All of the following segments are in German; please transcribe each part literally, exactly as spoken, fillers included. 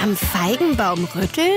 Am Feigenbaum rütteln?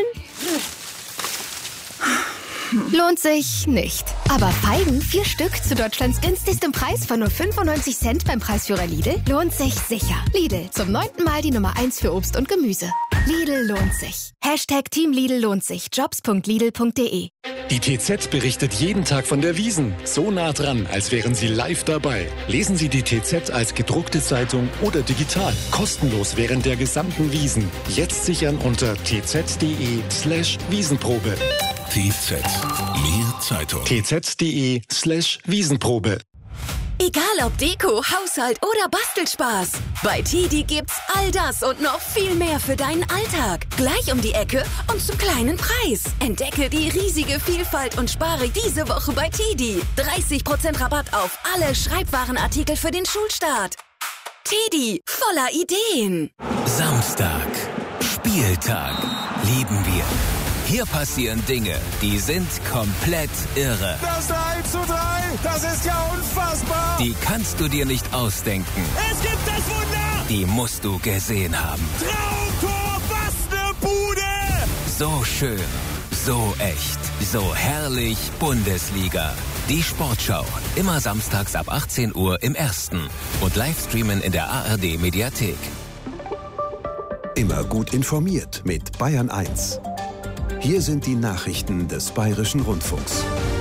Lohnt sich nicht. Aber Feigen, vier Stück zu Deutschlands günstigstem Preis von nur fünfundneunzig Cent beim Preisführer Lidl, lohnt sich sicher. Lidl, zum neunten Mal die Nummer eins für Obst und Gemüse. Lidl lohnt sich. Hashtag Team Lidl lohnt sich. jobs punkt lidl punkt de. Die T Z berichtet jeden Tag von der Wiesn. So nah dran, als wären Sie live dabei. Lesen Sie die T Z als gedruckte Zeitung oder digital. Kostenlos während der gesamten Wiesn. Jetzt sichern unter tz.de slash Wiesenprobe. T Z. Mehr Zeitung. tz.de slash Wiesenprobe. Egal ob Deko, Haushalt oder Bastelspaß. Bei Tidi gibt's all das und noch viel mehr für deinen Alltag. Gleich um die Ecke und zum kleinen Preis. Entdecke die riesige Vielfalt und spare diese Woche bei Tidi. dreißig Prozent Rabatt auf alle Schreibwarenartikel für den Schulstart. Tidi, voller Ideen. Samstag. Spieltag. Lieben wir. Hier passieren Dinge, die sind komplett irre. Das eins zu drei, das ist ja unfassbar. Die kannst du dir nicht ausdenken. Es gibt das Wunder. Die musst du gesehen haben. Traumtor, was ne Bude. So schön, so echt, so herrlich Bundesliga. Die Sportschau, immer samstags ab achtzehn Uhr im Ersten und Livestreamen in der A R D Mediathek. Immer gut informiert mit Bayern eins. Hier sind die Nachrichten des Bayerischen Rundfunks.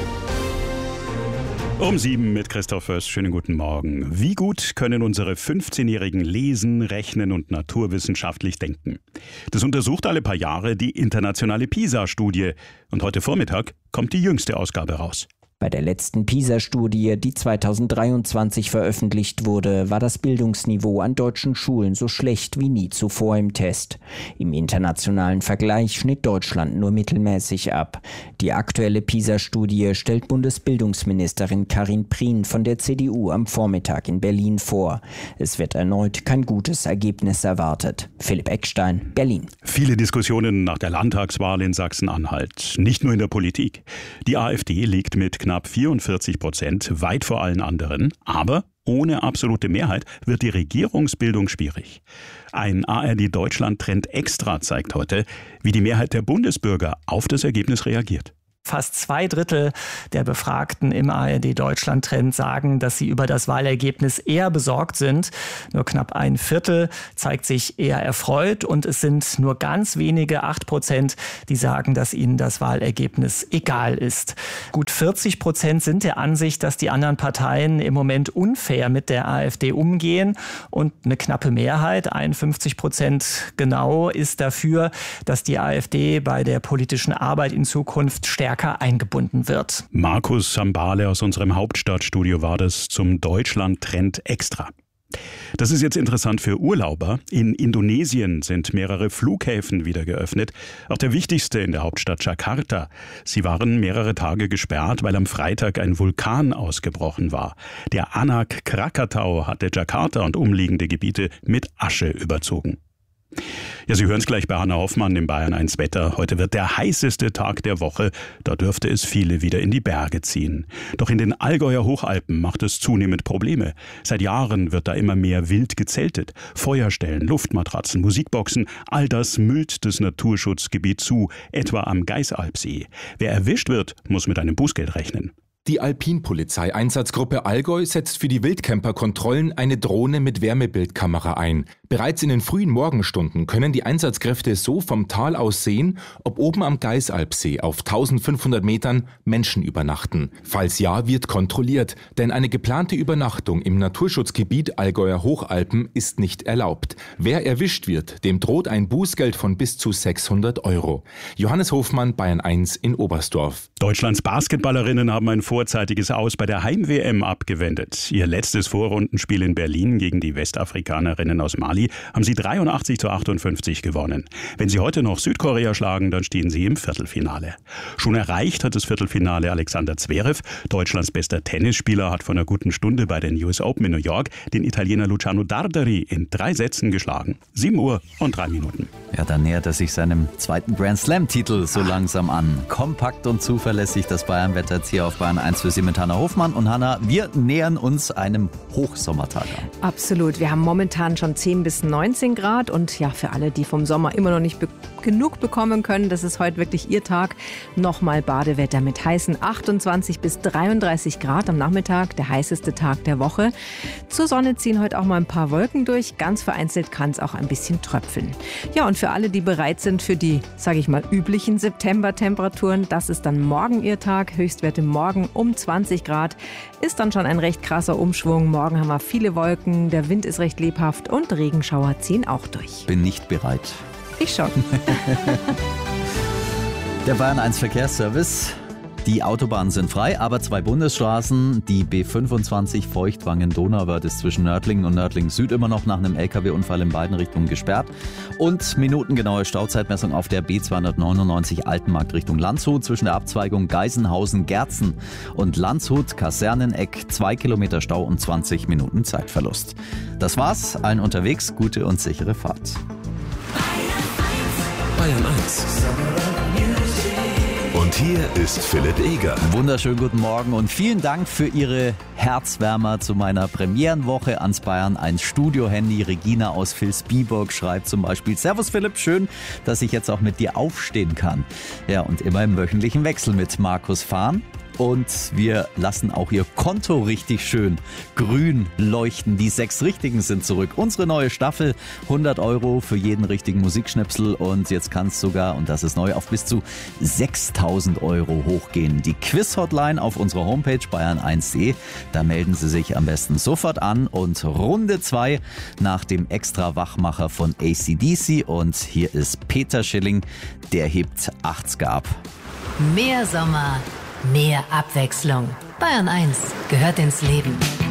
Um sieben mit Christoph Fürst. Schönen guten Morgen. Wie gut können unsere fünfzehnjährigen lesen, rechnen und naturwissenschaftlich denken? Das untersucht alle paar Jahre die internationale PISA-Studie. Und heute Vormittag kommt die jüngste Ausgabe raus. Bei der letzten PISA-Studie, die zweitausenddreiundzwanzig veröffentlicht wurde, war das Bildungsniveau an deutschen Schulen so schlecht wie nie zuvor im Test. Im internationalen Vergleich schnitt Deutschland nur mittelmäßig ab. Die aktuelle PISA-Studie stellt Bundesbildungsministerin Karin Prien von der C D U am Vormittag in Berlin vor. Es wird erneut kein gutes Ergebnis erwartet. Philipp Eckstein, Berlin. Viele Diskussionen nach der Landtagswahl in Sachsen-Anhalt. Nicht nur in der Politik. Die AfD liegt mit knapp vierundvierzig Prozent weit vor allen anderen. Aber ohne absolute Mehrheit wird die Regierungsbildung schwierig. Ein A R D-Deutschland-Trend Extra zeigt heute, wie die Mehrheit der Bundesbürger auf das Ergebnis reagiert. Fast zwei Drittel der Befragten im A R D-Deutschland-Trend sagen, dass sie über das Wahlergebnis eher besorgt sind. Nur knapp ein Viertel zeigt sich eher erfreut und es sind nur ganz wenige, acht Prozent, die sagen, dass ihnen das Wahlergebnis egal ist. Gut vierzig Prozent sind der Ansicht, dass die anderen Parteien im Moment unfair mit der AfD umgehen und eine knappe Mehrheit, einundfünfzig Prozent genau, ist dafür, dass die AfD bei der politischen Arbeit in Zukunft stärker eingebunden wird. Markus Sambale aus unserem Hauptstadtstudio war das zum Deutschland-Trend Extra. Das ist jetzt interessant für Urlauber. In Indonesien sind mehrere Flughäfen wieder geöffnet. Auch der wichtigste in der Hauptstadt Jakarta. Sie waren mehrere Tage gesperrt, weil am Freitag ein Vulkan ausgebrochen war. Der Anak Krakatau hatte Jakarta und umliegende Gebiete mit Asche überzogen. Ja, Sie hören es gleich bei Hanna Hoffmann im Bayern eins Wetter. Heute wird der heißeste Tag der Woche. Da dürfte es viele wieder in die Berge ziehen. Doch in den Allgäuer Hochalpen macht es zunehmend Probleme. Seit Jahren wird da immer mehr wild gezeltet. Feuerstellen, Luftmatratzen, Musikboxen, all das müllt das Naturschutzgebiet zu, etwa am Geisalpsee. Wer erwischt wird, muss mit einem Bußgeld rechnen. Die Alpinpolizei-Einsatzgruppe Allgäu setzt für die Wildcamper-Kontrollen eine Drohne mit Wärmebildkamera ein. Bereits in den frühen Morgenstunden können die Einsatzkräfte so vom Tal aus sehen, ob oben am Geisalpsee auf eintausendfünfhundert Metern Menschen übernachten. Falls ja, wird kontrolliert, denn eine geplante Übernachtung im Naturschutzgebiet Allgäuer Hochalpen ist nicht erlaubt. Wer erwischt wird, dem droht ein Bußgeld von bis zu sechshundert Euro. Johannes Hofmann, Bayern eins in Oberstdorf. Deutschlands Basketballerinnen haben ein vorzeitiges Aus bei der Heim-W M abgewendet. Ihr letztes Vorrundenspiel in Berlin gegen die Westafrikanerinnen aus Mali haben sie dreiundachtzig zu achtundfünfzig gewonnen. Wenn sie heute noch Südkorea schlagen, dann stehen sie im Viertelfinale. Schon erreicht hat das Viertelfinale Alexander Zverev. Deutschlands bester Tennisspieler hat vor einer guten Stunde bei den U S Open in New York den Italiener Luciano Darderi in drei Sätzen geschlagen. sieben Uhr und drei Minuten. Ja, dann nähert er sich seinem zweiten Grand Slam-Titel so langsam an. Kompakt und zuverlässig das Bayern-Wetter jetzt hier auf Bayern eins für Sie mit Hanna Hofmann. Und Hanna, wir nähern uns einem Hochsommertag an. Absolut. Wir haben momentan schon zehn bis neunzehn Grad. Und ja, für alle, die vom Sommer immer noch nicht be- genug bekommen können, das ist heute wirklich Ihr Tag. Nochmal Badewetter mit heißen achtundzwanzig bis dreiunddreißig Grad am Nachmittag. Der heißeste Tag der Woche. Zur Sonne ziehen heute auch mal ein paar Wolken durch. Ganz vereinzelt kann es auch ein bisschen tröpfeln. Ja, und für alle, die bereit sind für die, sage ich mal, üblichen September-Temperaturen, das ist dann morgen Ihr Tag. Höchstwerte morgen um zwanzig Grad. Ist dann schon ein recht krasser Umschwung. Morgen haben wir viele Wolken, der Wind ist recht lebhaft und Regenschauer ziehen auch durch. Bin nicht bereit. Ich schon. Der Bayern eins Verkehrsservice. Die Autobahnen sind frei, aber zwei Bundesstraßen, die B fünfundzwanzig Feuchtwangen-Donauwörth ist zwischen Nördlingen und Nördlingen Süd immer noch nach einem L K W-Unfall in beiden Richtungen gesperrt. Und minutengenaue Stauzeitmessung auf der B zweihundertneunundneunzig Altenmarkt Richtung Landshut zwischen der Abzweigung Geisenhausen-Gerzen und Landshut-Kaserneneck. Zwei Kilometer Stau und zwanzig Minuten Zeitverlust. Das war's, allen unterwegs, gute und sichere Fahrt. Bayern eins. Und hier ist Philipp Eger. Wunderschönen guten Morgen und vielen Dank für Ihre Herzwärmer zu meiner Premierenwoche ans Bayern eins Studio-Handy. Regina aus Vilsbiburg schreibt zum Beispiel: Servus Philipp, schön, dass ich jetzt auch mit dir aufstehen kann. Ja, und immer im wöchentlichen Wechsel mit Markus fahren. Und wir lassen auch Ihr Konto richtig schön grün leuchten. Die sechs Richtigen sind zurück. Unsere neue Staffel, hundert Euro für jeden richtigen Musikschnipsel. Und jetzt kann es sogar, und das ist neu, auf bis zu sechstausend Euro hochgehen. Die Quiz-Hotline auf unserer Homepage bayern eins punkt de. Da melden Sie sich am besten sofort an. Und Runde zwei nach dem Extra-Wachmacher von A C D C. Und hier ist Peter Schilling, der hebt achtziger ab. Mehr Sommer. Mehr Abwechslung. Bayern eins gehört ins Leben.